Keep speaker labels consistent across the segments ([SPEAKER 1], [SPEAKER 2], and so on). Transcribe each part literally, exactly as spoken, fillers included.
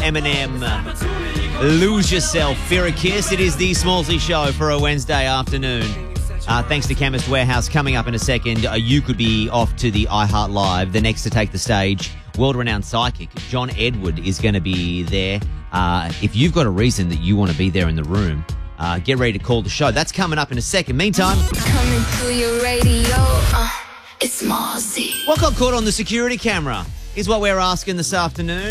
[SPEAKER 1] Eminem. Lose Yourself. Fear a Kiss. It is the Smallsy Show for a Wednesday afternoon. Uh, thanks to Chemist Warehouse. Coming up in a second, uh, you could be off to the iHeart Live. The next to take the stage, world-renowned psychic John Edward is going to be there. Uh, if you've got a reason that you want to be there in the room, uh, get ready to call the show. That's coming up in a second. Meantime,
[SPEAKER 2] coming through your radio, uh, it's Smallsy.
[SPEAKER 1] what got caught on the security camera is what we're asking this afternoon.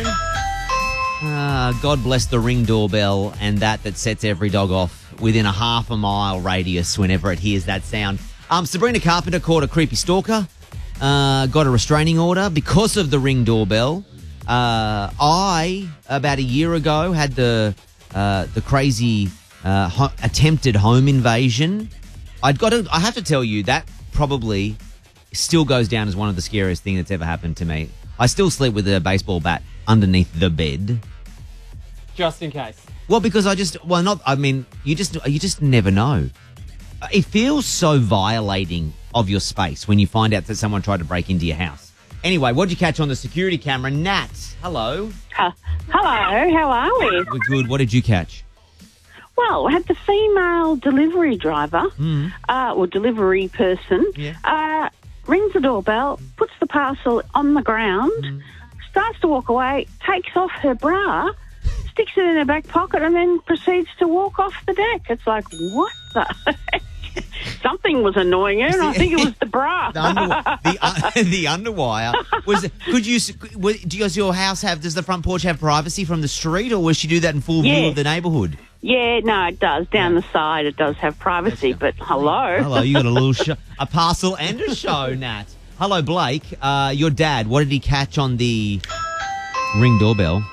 [SPEAKER 1] Uh, God bless the Ring doorbell and that that sets every dog off within a half a mile radius whenever it hears that sound. Um, Sabrina Carpenter caught a creepy stalker, uh, got a restraining order because of the Ring doorbell. Uh, I, about a year ago, had the uh, the crazy uh, ho- attempted home invasion. I'd got to, I have to tell you, that probably still goes down as one of the scariest things that's ever happened to me. I still sleep with a baseball bat underneath the bed.
[SPEAKER 3] Just in case.
[SPEAKER 1] Well, because I just, well, not, I mean, you just, you just never know. It feels so violating of your space when you find out that someone tried to break into your house. Anyway, what did you catch on the security camera? Nat, hello.
[SPEAKER 4] Uh, hello, how are we?
[SPEAKER 1] We're good. What did you catch?
[SPEAKER 4] Well, I had the female delivery driver,
[SPEAKER 1] Mm.
[SPEAKER 4] uh, or delivery person,
[SPEAKER 1] Yeah.
[SPEAKER 4] uh, rings the doorbell, puts the parcel on the ground,
[SPEAKER 1] Mm.
[SPEAKER 4] starts to walk away, takes off her bra, sticks it in her back pocket, and then proceeds to walk off the deck. It's like, what the heck? Something was annoying her, and I think it was the bra.
[SPEAKER 1] The, under, the, uh, the underwire. Was it, could you, was, does your house have, does the front porch have privacy from the street, or will she do that in full view
[SPEAKER 4] Yeah.
[SPEAKER 1] of the neighbourhood?
[SPEAKER 4] Yeah, no, it does. Down the side, it does have privacy, but hello.
[SPEAKER 1] Hello, you got a little show, a parcel and a show, Nat. Hello, Blake. Uh, your dad, what did he catch on the Ring doorbell?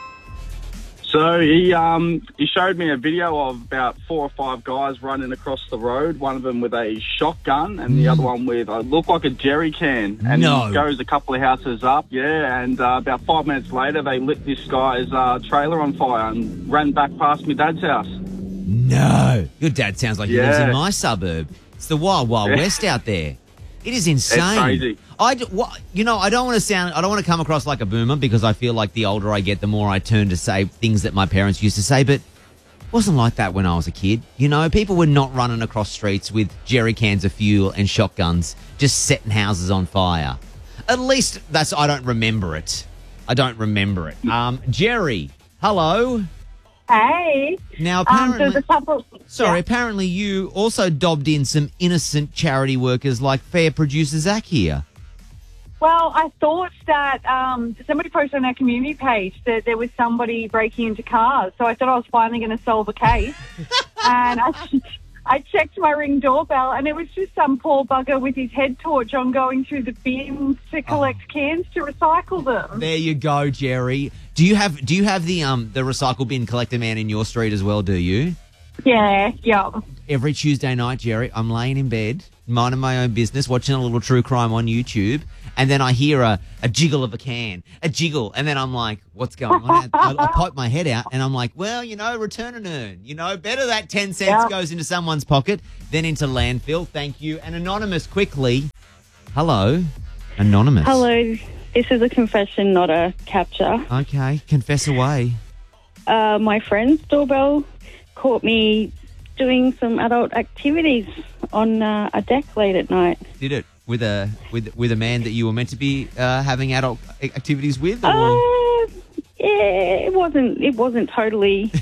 [SPEAKER 5] So he um he showed me a video of about four or five guys running across the road. One of them with a shotgun, and the other one with uh, looked like a jerry can. And
[SPEAKER 1] No.
[SPEAKER 5] he goes a couple of houses up, yeah. And uh, about five minutes later, they lit this guy's uh, trailer on fire and ran back past my dad's house.
[SPEAKER 1] No. Your dad sounds like he lives
[SPEAKER 5] Yeah.
[SPEAKER 1] in my suburb. It's the wild, wild
[SPEAKER 5] Yeah.
[SPEAKER 1] west out there. It is insane.
[SPEAKER 5] crazy.
[SPEAKER 1] I, d- wha- you know, I don't want to sound, I don't want to come across like a boomer because I feel like the older I get, the more I turn to say things that my parents used to say, but it wasn't like that when I was a kid. You know, people were not running across streets with jerry cans of fuel and shotguns, just setting houses on fire. At least that's, I don't remember it. I don't remember it. Um, Jerry, hello.
[SPEAKER 6] Hey.
[SPEAKER 1] Now,
[SPEAKER 6] Um,
[SPEAKER 1] apparently,
[SPEAKER 6] there's a couple.
[SPEAKER 1] sorry,
[SPEAKER 6] Yeah.
[SPEAKER 1] apparently you also dobbed in some innocent charity workers like fair producer Zach here.
[SPEAKER 6] Well, I thought that um, somebody posted on our community page that there was somebody breaking into cars, so I thought I was finally going to solve a case. And I, I checked my Ring doorbell, and it was just some poor bugger with his head torch on going through the bins to collect cans to recycle them.
[SPEAKER 1] There you go, Jerry. Do you have do you have the um the recycle bin collector man in your street as well? Do you?
[SPEAKER 6] Yeah, yeah.
[SPEAKER 1] Every Tuesday night, Jerry, I'm laying in bed, minding my own business, watching a little true crime on YouTube, and then I hear a, a jiggle of a can, a jiggle, and then I'm like, what's going on? I, I poke my head out, and I'm like, well, you know, return and earn. You know, better that ten cents
[SPEAKER 6] Yeah.
[SPEAKER 1] goes into someone's pocket than into landfill. Thank you. And Anonymous, quickly. Hello, Anonymous.
[SPEAKER 7] Hello, this is a confession, not a capture.
[SPEAKER 1] Okay, confess away.
[SPEAKER 7] Uh, my friend's doorbell caught me doing some adult activities on uh, a deck late at night.
[SPEAKER 1] Did it with a with with a man that you were meant to be uh, having adult activities with? Or
[SPEAKER 7] Uh, yeah, it wasn't. It wasn't totally.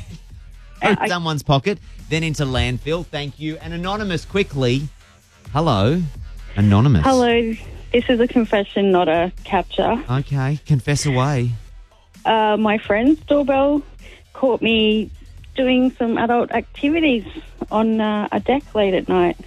[SPEAKER 7] I-
[SPEAKER 1] someone's pocket, then into landfill. Thank you. And Anonymous, quickly. Hello, Anonymous.
[SPEAKER 7] Hello, this is a confession, not a capture.
[SPEAKER 1] Okay, confess away.
[SPEAKER 7] Uh, my friend's doorbell caught me doing some adult activities on uh, a deck late at night.